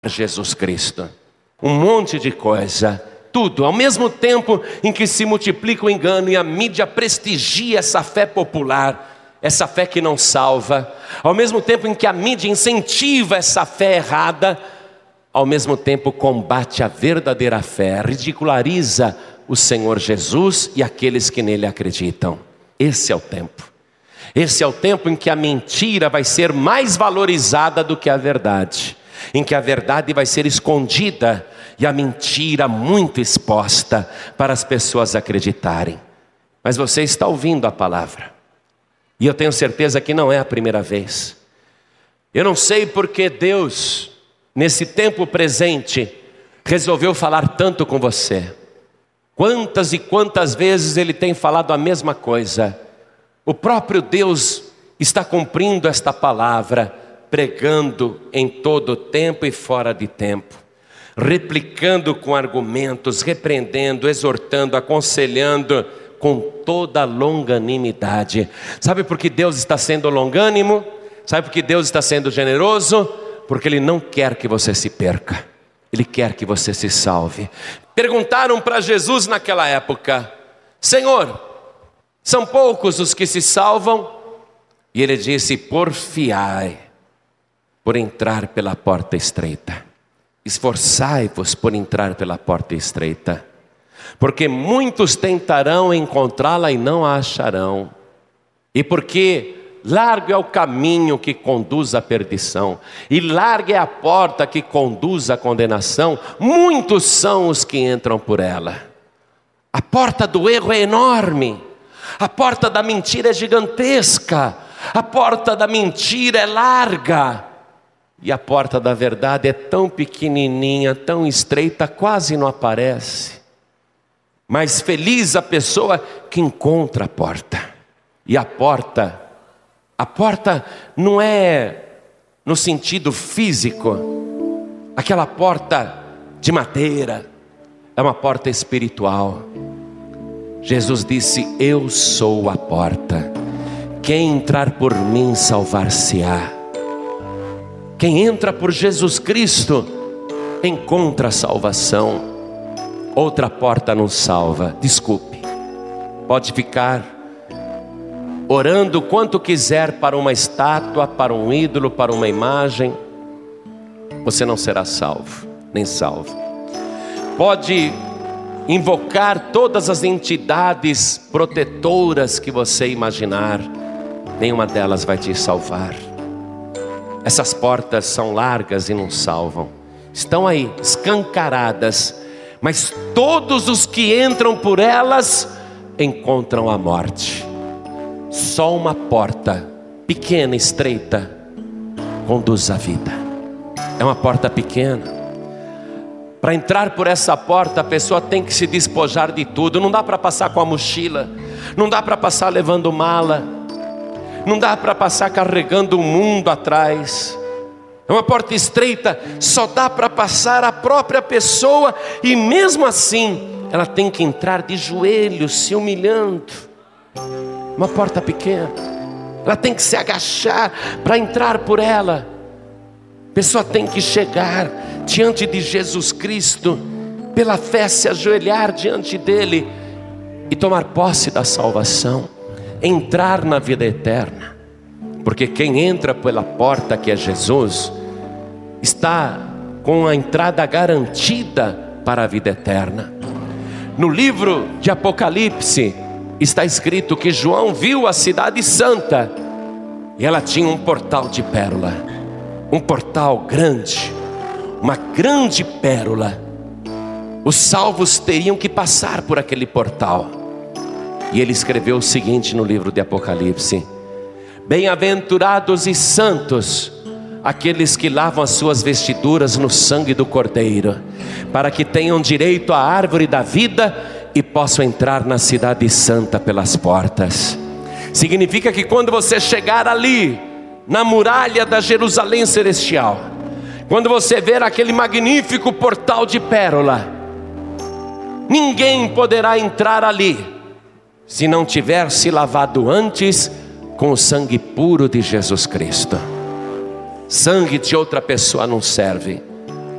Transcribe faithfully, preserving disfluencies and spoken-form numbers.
Jesus Cristo. Um monte de coisa, tudo, ao mesmo tempo em que se multiplica o engano e a mídia prestigia essa fé popular, essa fé que não salva, ao mesmo tempo em que a mídia incentiva essa fé errada, ao mesmo tempo combate a verdadeira fé, ridiculariza o Senhor Jesus e aqueles que nele acreditam. Esse é o tempo. Esse é o tempo em que a mentira vai ser mais valorizada do que a verdade, em que a verdade vai ser escondida e a mentira muito exposta para as pessoas acreditarem. Mas você está ouvindo a palavra, e eu tenho certeza que não é a primeira vez. Eu não sei porque Deus, nesse tempo presente, resolveu falar tanto com você. Quantas e quantas vezes Ele tem falado a mesma coisa. O próprio Deus está cumprindo esta palavra, pregando em todo tempo e fora de tempo, replicando com argumentos, repreendendo, exortando, aconselhando com toda longanimidade. Sabe por que Deus está sendo longânimo? Sabe por que Deus está sendo generoso? Porque Ele não quer que você se perca, Ele quer que você se salve. Perguntaram para Jesus naquela época: Senhor, são poucos os que se salvam? E Ele disse: porfiai por entrar pela porta estreita. Esforçai-vos por entrar pela porta estreita, porque muitos tentarão encontrá-la e não a acharão. E porque largo é o caminho que conduz à perdição, e larga é a porta que conduz à condenação, muitos são os que entram por ela. A porta do erro é enorme, a porta da mentira é gigantesca, a porta da mentira é larga, e a porta da verdade é tão pequenininha, tão estreita, quase não aparece. Mas feliz a pessoa que encontra a porta. E a porta, a porta não é no sentido físico, aquela porta de madeira, é uma porta espiritual. Jesus disse: eu sou a porta, quem entrar por mim salvar-se-á. Quem entra por Jesus Cristo encontra a salvação. Outra porta não salva. Desculpe, pode ficar orando o quanto quiser para uma estátua, para um ídolo, para uma imagem, você não será salvo, nem salvo. Pode invocar todas as entidades protetoras que você imaginar, nenhuma delas vai te salvar. Essas portas são largas e não salvam, estão aí escancaradas, mas todos os que entram por elas encontram a morte. Só uma porta pequena, estreita, conduz à vida. É uma porta pequena. Para entrar por essa porta, a pessoa tem que se despojar de tudo. Não dá para passar com a mochila, não dá para passar levando mala, não dá para passar carregando o mundo atrás. É uma porta estreita, só dá para passar a própria pessoa, e mesmo assim ela tem que entrar de joelhos, se humilhando. Uma porta pequena, ela tem que se agachar para entrar por ela. A pessoa tem que chegar diante de Jesus Cristo, pela fé se ajoelhar diante dele e tomar posse da salvação, entrar na vida eterna. Porque quem entra pela porta, que é Jesus, está com a entrada garantida para a vida eterna. No livro de Apocalipse está escrito que João viu a cidade santa, e ela tinha um portal de pérola, um portal grande, uma grande pérola. Os salvos teriam que passar por aquele portal. E ele escreveu o seguinte no livro de Apocalipse: bem-aventurados e santos aqueles que lavam as suas vestiduras no sangue do Cordeiro, para que tenham direito à árvore da vida e possam entrar na cidade santa pelas portas. Significa que quando você chegar ali, na muralha da Jerusalém celestial, quando você ver aquele magnífico portal de pérola, ninguém poderá entrar ali se não tiver se lavado antes com o sangue puro de Jesus Cristo. Sangue de outra pessoa não serve.